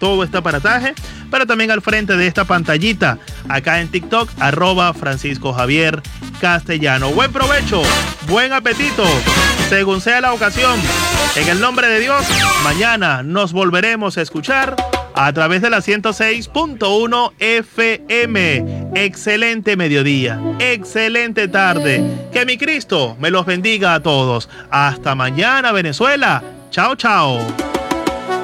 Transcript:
todo este aparataje, pero también al frente de esta pantallita, acá en TikTok, @Francisco Javier Castellano. Buen provecho, buen apetito, según sea la ocasión. En el nombre de Dios, mañana nos volveremos a escuchar a través de la 106.1 FM. Excelente mediodía, excelente tarde. Que mi Cristo me los bendiga a todos. Hasta mañana, Venezuela. Chao, chao.